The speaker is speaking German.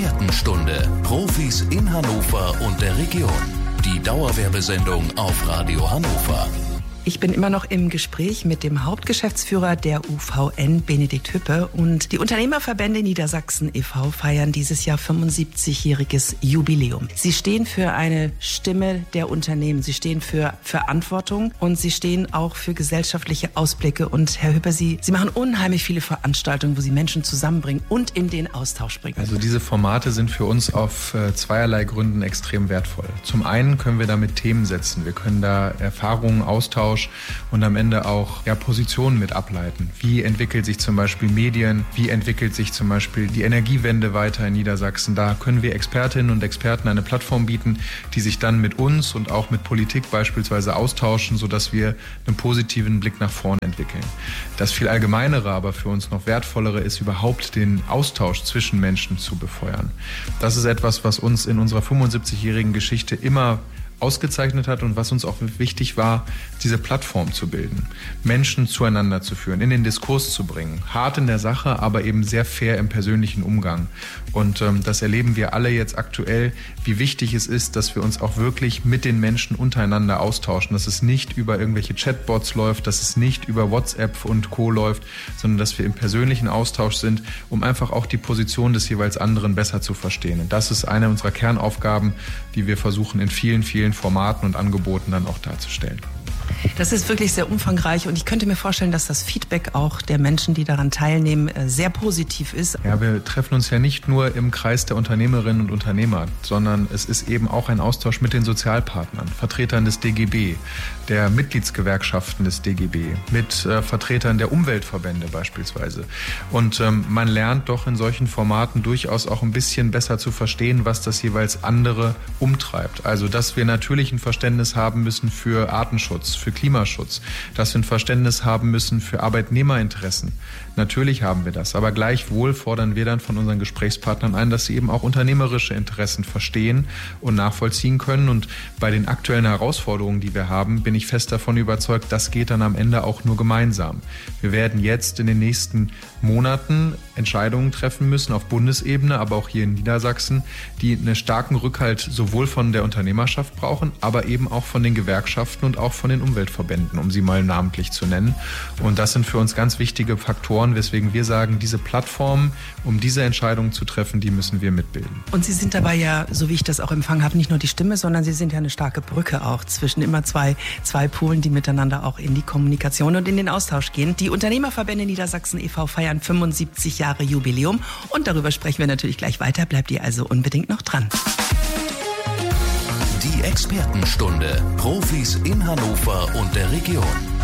Expertenstunde. Profis in Hannover und der Region. Die Dauerwerbesendung auf Radio Hannover. Ich bin immer noch im Gespräch mit dem Hauptgeschäftsführer der UVN, Benedikt Hüppe. Und die Unternehmerverbände Niedersachsen e.V. feiern dieses Jahr 75-jähriges Jubiläum. Sie stehen für eine Stimme der Unternehmen. Sie stehen für Verantwortung und sie stehen auch für gesellschaftliche Ausblicke. Und Herr Hüppe, Sie machen unheimlich viele Veranstaltungen, wo Sie Menschen zusammenbringen und in den Austausch bringen. Also diese Formate sind für uns auf zweierlei Gründen extrem wertvoll. Zum einen können wir damit Themen setzen. Wir können da Erfahrungen austauschen und am Ende auch Positionen mit ableiten. Wie entwickelt sich zum Beispiel Medien? Wie entwickelt sich zum Beispiel die Energiewende weiter in Niedersachsen? Da können wir Expertinnen und Experten eine Plattform bieten, die sich dann mit uns und auch mit Politik beispielsweise austauschen, sodass wir einen positiven Blick nach vorn entwickeln. Das viel allgemeinere, aber für uns noch wertvollere ist überhaupt den Austausch zwischen Menschen zu befeuern. Das ist etwas, was uns in unserer 75-jährigen Geschichte immer ausgezeichnet hat und was uns auch wichtig war, diese Plattform zu bilden, Menschen zueinander zu führen, in den Diskurs zu bringen. Hart in der Sache, aber eben sehr fair im persönlichen Umgang. Und das erleben wir alle jetzt aktuell, wie wichtig es ist, dass wir uns auch wirklich mit den Menschen untereinander austauschen, dass es nicht über irgendwelche Chatbots läuft, dass es nicht über WhatsApp und Co. läuft, sondern dass wir im persönlichen Austausch sind, um einfach auch die Position des jeweils anderen besser zu verstehen. Und das ist eine unserer Kernaufgaben, die wir versuchen in vielen Formaten und Angeboten dann auch darzustellen. Das ist wirklich sehr umfangreich und ich könnte mir vorstellen, dass das Feedback auch der Menschen, die daran teilnehmen, sehr positiv ist. Ja, wir treffen uns ja nicht nur im Kreis der Unternehmerinnen und Unternehmer, sondern es ist eben auch ein Austausch mit den Sozialpartnern, Vertretern des DGB, der Mitgliedsgewerkschaften des DGB, mit Vertretern der Umweltverbände beispielsweise. Und man lernt doch in solchen Formaten durchaus auch ein bisschen besser zu verstehen, was das jeweils andere umtreibt. Also, dass wir natürlich ein Verständnis haben müssen für Artenschutz, für Klimaschutz, dass wir ein Verständnis haben müssen für Arbeitnehmerinteressen. Natürlich haben wir das, aber gleichwohl fordern wir dann von unseren Gesprächspartnern ein, dass sie eben auch unternehmerische Interessen verstehen und nachvollziehen können. Und bei den aktuellen Herausforderungen, die wir haben, bin ich fest davon überzeugt, das geht dann am Ende auch nur gemeinsam. Wir werden jetzt in den nächsten Monaten Entscheidungen treffen müssen auf Bundesebene, aber auch hier in Niedersachsen, die einen starken Rückhalt sowohl von der Unternehmerschaft brauchen, aber eben auch von den Gewerkschaften und auch von den Umweltverbänden, um sie mal namentlich zu nennen. Und das sind für uns ganz wichtige Faktoren, weswegen wir sagen, diese Plattform, um diese Entscheidungen zu treffen, die müssen wir mitbilden. Und Sie sind dabei ja, so wie ich das auch empfangen habe, nicht nur die Stimme, sondern Sie sind ja eine starke Brücke auch zwischen immer zwei Polen, die miteinander auch in die Kommunikation und in den Austausch gehen. Die Unternehmerverbände Niedersachsen e.V. feiern 75 Jahre Jubiläum und darüber sprechen wir natürlich gleich weiter. Bleibt ihr also unbedingt noch dran. Die Expertenstunde. Profis in Hannover und der Region.